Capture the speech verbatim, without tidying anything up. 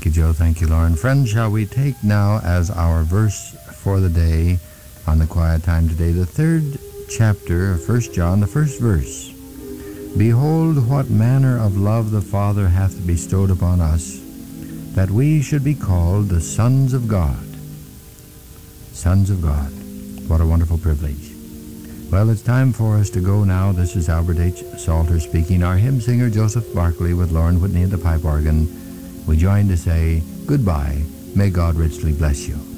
Thank you, Joe. Thank you, Lauren. Friends, shall we take now as our verse for the day on the quiet time today, the third chapter of First John, the first verse. Behold, what manner of love the Father hath bestowed upon us, that we should be called the sons of God. Sons of God. What a wonderful privilege. Well, it's time for us to go now. This is Albert H. Salter speaking. Our hymn singer, Joseph Barkley, with Lauren Whitney at the pipe organ. We join to say goodbye. May God richly bless you.